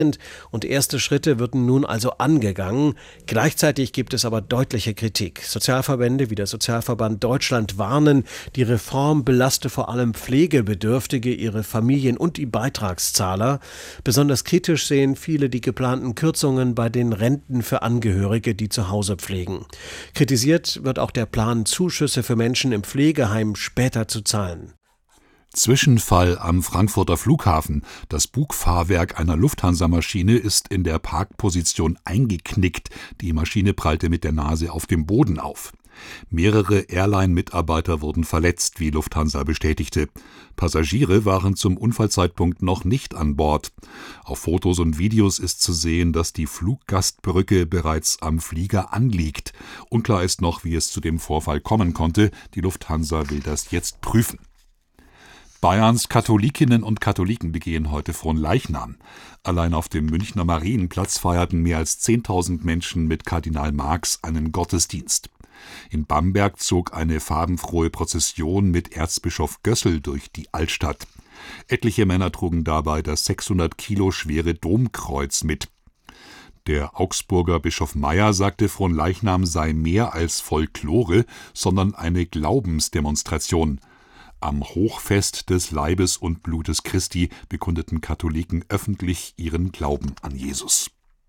Und erste Schritte würden nun also angegangen. Gleichzeitig gibt es aber deutliche Kritik. Sozialverbände wie der Sozialverband Deutschland warnen, die Reform belaste vor allem Pflegebedürftige, ihre Familien und die Beitragszahler. Besonders kritisch sehen viele die geplanten Kürzungen bei den Renten für Angehörige, die zu Hause pflegen. Kritisiert wird auch der Plan, Zuschüsse für Menschen im Pflegeheim später zu zahlen. Zwischenfall am Frankfurter Flughafen. Das Bugfahrwerk einer Lufthansa-Maschine ist in der Parkposition eingeknickt. Die Maschine prallte mit der Nase auf dem Boden auf. Mehrere Airline-Mitarbeiter wurden verletzt, wie Lufthansa bestätigte. Passagiere waren zum Unfallzeitpunkt noch nicht an Bord. Auf Fotos und Videos ist zu sehen, dass die Fluggastbrücke bereits am Flieger anliegt. Unklar ist noch, wie es zu dem Vorfall kommen konnte. Die Lufthansa will das jetzt prüfen. Bayerns Katholikinnen und Katholiken begehen heute Fronleichnam. Allein auf dem Münchner Marienplatz feierten mehr als 10.000 Menschen mit Kardinal Marx einen Gottesdienst. In Bamberg zog eine farbenfrohe Prozession mit Erzbischof Gössel durch die Altstadt. Etliche Männer trugen dabei das 600 Kilo schwere Domkreuz mit. Der Augsburger Bischof Meyer sagte, Fronleichnam sei mehr als Folklore, sondern eine Glaubensdemonstration. Am Hochfest des Leibes und Blutes Christi bekundeten Katholiken öffentlich ihren Glauben an Jesus.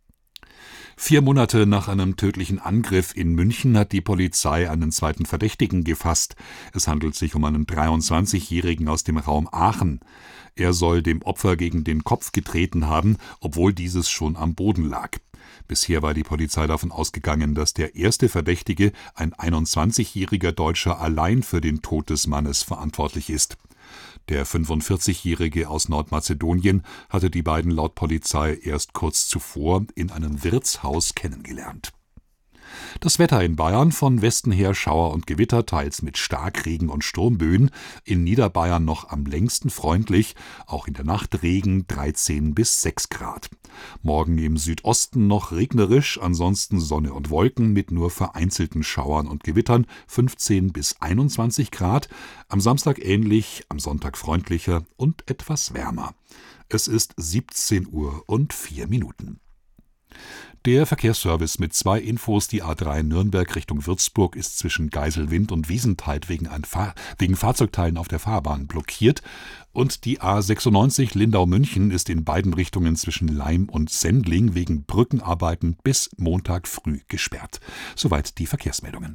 4 Monate nach einem tödlichen Angriff in München hat die Polizei einen zweiten Verdächtigen gefasst. Es handelt sich um einen 23-Jährigen aus dem Raum Aachen. Er soll dem Opfer gegen den Kopf getreten haben, obwohl dieses schon am Boden lag. Bisher war die Polizei davon ausgegangen, dass der erste Verdächtige, ein 21-jähriger Deutscher, allein für den Tod des Mannes verantwortlich ist. Der 45-Jährige aus Nordmazedonien hatte die beiden laut Polizei erst kurz zuvor in einem Wirtshaus kennengelernt. Das Wetter in Bayern: von Westen her Schauer und Gewitter, teils mit Starkregen und Sturmböen. In Niederbayern noch am längsten freundlich, auch in der Nacht Regen, 13 bis 6 Grad. Morgen im Südosten noch regnerisch, ansonsten Sonne und Wolken mit nur vereinzelten Schauern und Gewittern, 15 bis 21 Grad. Am Samstag ähnlich, am Sonntag freundlicher und etwas wärmer. Es ist 17 Uhr und 4 Minuten. Der Verkehrsservice mit 2 Infos: Die A3 Nürnberg Richtung Würzburg ist zwischen Geiselwind und Wiesentheid wegen Fahrzeugteilen auf der Fahrbahn blockiert. Und die A96 Lindau-München ist in beiden Richtungen zwischen Laim und Sendling wegen Brückenarbeiten bis Montag früh gesperrt. Soweit die Verkehrsmeldungen.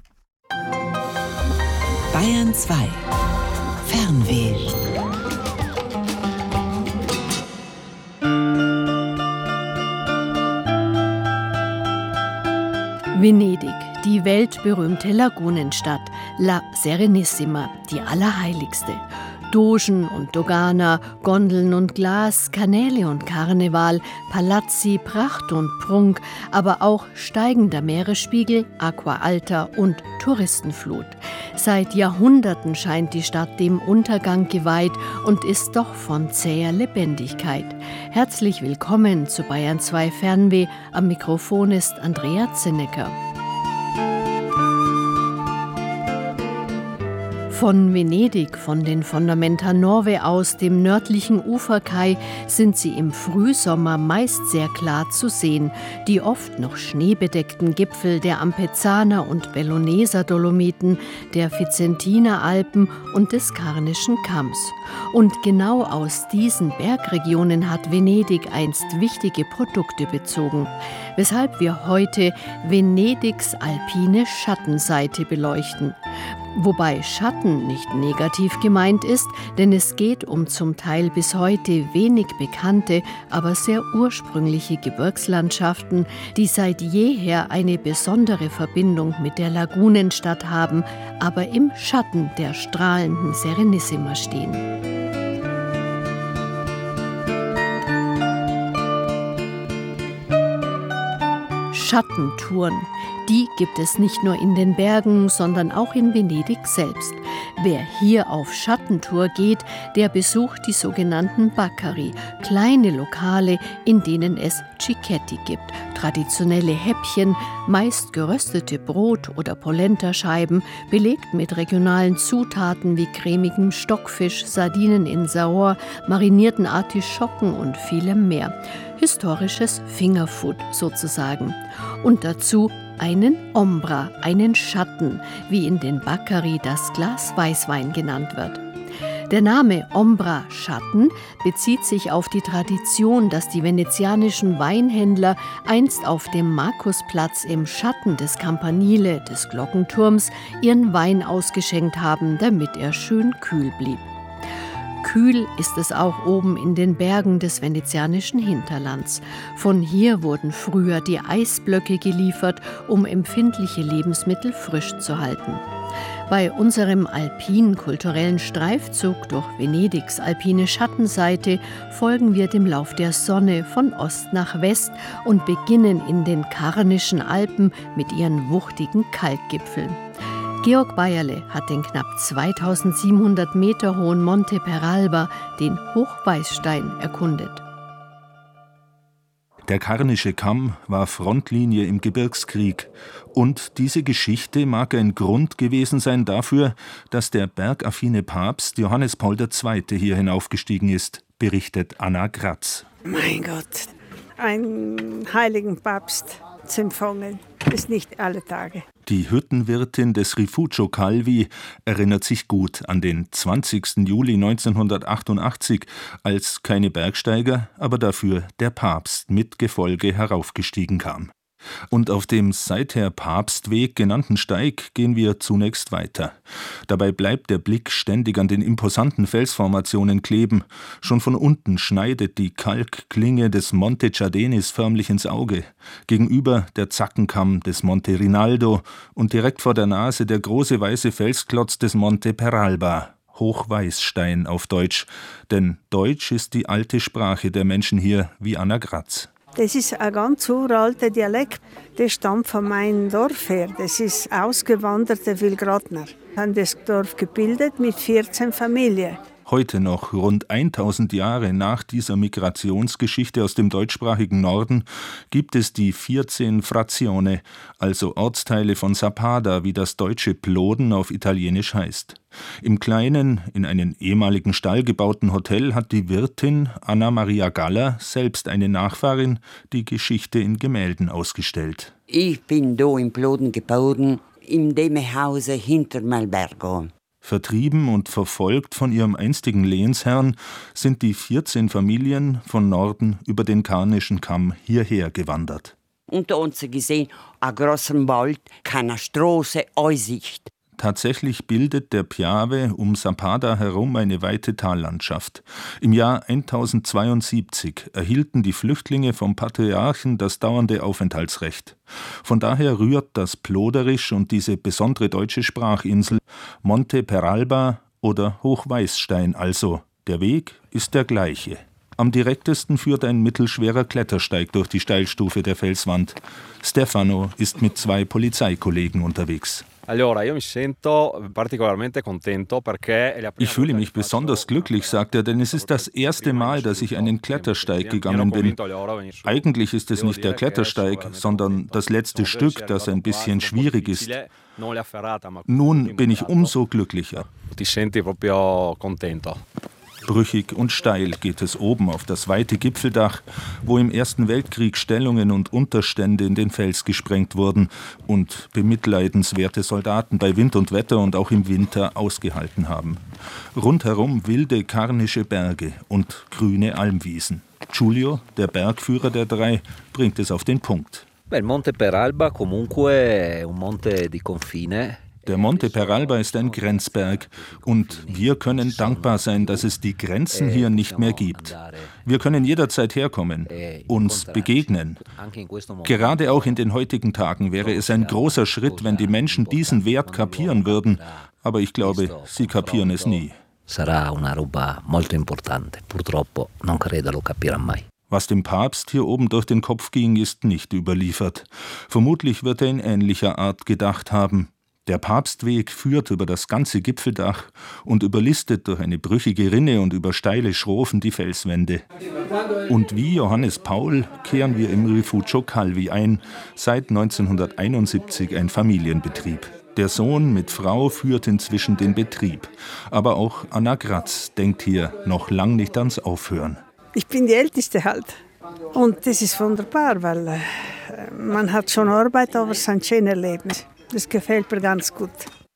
Bayern 2 Fernweh. Venedig, die weltberühmte Lagunenstadt, La Serenissima, die allerheiligste. Dogen und Dogana, Gondeln und Glas, Kanäle und Karneval, Palazzi, Pracht und Prunk, aber auch steigender Meeresspiegel, Aqua Alta und Touristenflut. Seit Jahrhunderten scheint die Stadt dem Untergang geweiht und ist doch von zäher Lebendigkeit. Herzlich willkommen zu Bayern 2 Fernweh. Am Mikrofon ist Andrea Zinnecker. Von Venedig, von den Fondamenta Nove aus, dem nördlichen Uferkai, sind sie im Frühsommer meist sehr klar zu sehen. Die oft noch schneebedeckten Gipfel der Ampezzaner und Belloneser Dolomiten, der Vicentiner Alpen und des Karnischen Kamms. Und genau aus diesen Bergregionen hat Venedig einst wichtige Produkte bezogen, weshalb wir heute Venedigs alpine Schattenseite beleuchten. Wobei Schatten nicht negativ gemeint ist, denn es geht um zum Teil bis heute wenig bekannte, aber sehr ursprüngliche Gebirgslandschaften, die seit jeher eine besondere Verbindung mit der Lagunenstadt haben, aber im Schatten der strahlenden Serenissima stehen. Schattentouren. Die gibt es nicht nur in den Bergen, sondern auch in Venedig selbst. Wer hier auf Schattentour geht, der besucht die sogenannten Baccari, kleine Lokale, in denen es Cicchetti gibt, traditionelle Häppchen, meist geröstete Brot- oder Polentascheiben, belegt mit regionalen Zutaten wie cremigem Stockfisch, Sardinen in Saor, marinierten Artischocken und vielem mehr. historisches Fingerfood sozusagen. Und dazu einen Ombra, einen Schatten, wie in den Baccari das Glas Weißwein genannt wird. Der Name Ombra Schatten bezieht sich auf die Tradition, dass die venezianischen Weinhändler einst auf dem Markusplatz im Schatten des Campanile, des Glockenturms, ihren Wein ausgeschenkt haben, damit er schön kühl blieb. Kühl ist es auch oben in den Bergen des venezianischen Hinterlands. Von hier wurden früher die Eisblöcke geliefert, um empfindliche Lebensmittel frisch zu halten. Bei unserem alpin-kulturellen Streifzug durch Venedigs alpine Schattenseite folgen wir dem Lauf der Sonne von Ost nach West und beginnen in den Karnischen Alpen mit ihren wuchtigen Kalkgipfeln. Georg Bayerle hat den knapp 2700 Meter hohen Monte Peralba, den Hochweißstein, erkundet. Der Karnische Kamm war Frontlinie im Gebirgskrieg. Und diese Geschichte mag ein Grund gewesen sein dafür, dass der bergaffine Papst Johannes Paul II. Hier hinaufgestiegen ist, berichtet Anna Gratz. Mein Gott, einen heiligen Papst zu empfangen, ist nicht alle Tage. Die Hüttenwirtin des Rifugio Calvi erinnert sich gut an den 20. Juli 1988, als keine Bergsteiger, aber dafür der Papst mit Gefolge heraufgestiegen kam. Und auf dem seither Papstweg genannten Steig gehen wir zunächst weiter. Dabei bleibt der Blick ständig an den imposanten Felsformationen kleben. Schon von unten schneidet die Kalkklinge des Monte Ciadenis förmlich ins Auge. Gegenüber der Zackenkamm des Monte Rinaldo und direkt vor der Nase der große weiße Felsklotz des Monte Peralba. Hochweißstein auf Deutsch. Denn Deutsch ist die alte Sprache der Menschen hier, wie Anna Gratz. Das ist ein ganz uralter Dialekt, der stammt von meinem Dorf her. Das ist ausgewanderte Wilgratner. Wir haben das Dorf gebildet mit 14 Familien. Heute noch, rund 1000 Jahre nach dieser Migrationsgeschichte aus dem deutschsprachigen Norden, gibt es die 14 Frazione, also Ortsteile von Sappada, wie das deutsche Ploden auf Italienisch heißt. Im kleinen, in einen ehemaligen Stall gebauten Hotel hat die Wirtin Anna Maria Galler, selbst eine Nachfahrin, die Geschichte in Gemälden ausgestellt. Ich bin da im Ploden geboren, in dem Hause hinter Malbergo. Vertrieben und verfolgt von ihrem einstigen Lehensherrn sind die 14 Familien von Norden über den Karnischen Kamm hierher gewandert. Unter uns gesehen, ein großer Wald, keine Straße, Aussicht. Tatsächlich bildet der Piave um Sappada herum eine weite Tallandschaft. Im Jahr 1072 erhielten die Flüchtlinge vom Patriarchen das dauernde Aufenthaltsrecht. Von daher rührt das Ploderisch und diese besondere deutsche Sprachinsel Monte Peralba oder Hochweißstein also. Der Weg ist der gleiche. Am direktesten führt ein mittelschwerer Klettersteig durch die Steilstufe der Felswand. Stefano ist mit 2 Polizeikollegen unterwegs. Ich fühle mich besonders glücklich, sagt er, denn es ist das erste Mal, dass ich einen Klettersteig gegangen bin. Eigentlich ist es nicht der Klettersteig, sondern das letzte Stück, das ein bisschen schwierig ist. Nun bin ich umso glücklicher. Brüchig und steil geht es oben auf das weite Gipfeldach, wo im Ersten Weltkrieg Stellungen und Unterstände in den Fels gesprengt wurden und bemitleidenswerte Soldaten bei Wind und Wetter und auch im Winter ausgehalten haben. Rundherum wilde karnische Berge und grüne Almwiesen. Giulio, der Bergführer der 3, bringt es auf den Punkt. Il Monte Peralba comunque è un monte di confine. Der Monte Peralba ist ein Grenzberg und wir können dankbar sein, dass es die Grenzen hier nicht mehr gibt. Wir können jederzeit herkommen, uns begegnen. Gerade auch in den heutigen Tagen wäre es ein großer Schritt, wenn die Menschen diesen Wert kapieren würden, aber ich glaube, sie kapieren es nie. Sarà una roba molto importante. Purtroppo non credo lo capirà mai. Was dem Papst hier oben durch den Kopf ging, ist nicht überliefert. Vermutlich wird er in ähnlicher Art gedacht haben. Der Papstweg führt über das ganze Gipfeldach und überlistet durch eine brüchige Rinne und über steile Schrofen die Felswände. Und wie Johannes Paul kehren wir im Rifugio Calvi ein, seit 1971 ein Familienbetrieb. Der Sohn mit Frau führt inzwischen den Betrieb. Aber auch Anna Gratz denkt hier noch lang nicht ans Aufhören. Ich bin die Älteste halt. Und das ist wunderbar, weil man hat schon Arbeit, aber es ist ein schönes Leben. Das gefällt mir ganz gut.